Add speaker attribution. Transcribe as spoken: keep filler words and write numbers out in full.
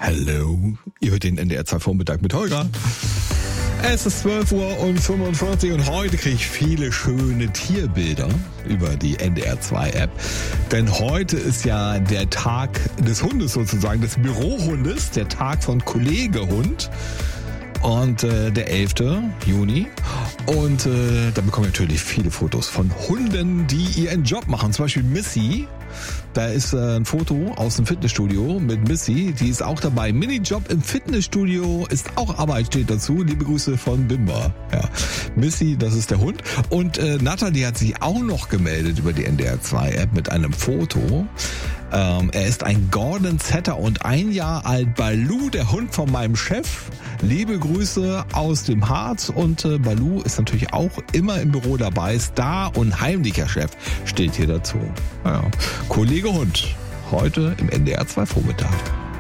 Speaker 1: Hallo, ihr hört den N D R zwei Vormittag mit Holger. Es ist zwölf Uhr und fünfundvierzig und heute kriege ich viele schöne Tierbilder über die N D R zwei App. Denn heute ist ja der Tag des Hundes sozusagen, des Bürohundes, der Tag von Kollegehund. Und äh, der elfte Juni. Und äh, da bekommen wir natürlich viele Fotos von Hunden, die ihren Job machen. Zum Beispiel Missy. Da ist äh, ein Foto aus dem Fitnessstudio mit Missy. Die ist auch dabei. Minijob im Fitnessstudio ist auch Arbeit, steht dazu. Liebe Grüße von Bimba. Ja. Missy, das ist der Hund. Und äh, Natalie hat sich auch noch gemeldet über die N D R zwei App mit einem Foto. Ähm, er ist ein Gordon Setter und ein Jahr alt. Baloo, der Hund von meinem Chef. Liebe Grüße aus dem Harz. Und äh, Baloo ist natürlich auch immer im Büro dabei. Star und heimlicher Chef steht hier dazu. Ja. Kollege Hund, heute im N D R zwei Vormittag.